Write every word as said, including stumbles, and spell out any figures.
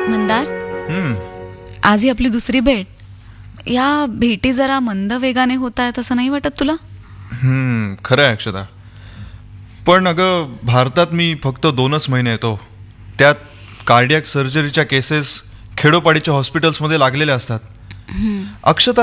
मंदार, हम्म आज ही आपली दुसरी भेट. या भेटी जरा मंद वेगाने होत आहेत असं नाही वाटत तुला? हम्म खरं आहे अक्षता. पण अगं, भारतात मी फक्त दोनच महिने येतो. त्यात कार्डियक सर्जरीच्या केसेस खेडोपाडीच्या हॉस्पिटल्समध्ये लागलेल्या असतात. अक्षता,